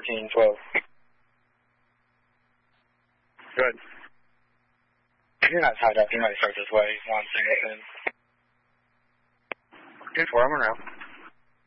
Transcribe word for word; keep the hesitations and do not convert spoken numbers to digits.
fourteen twelve. Good. If you're not tied up, you might start this way. One second. two four, I'm around.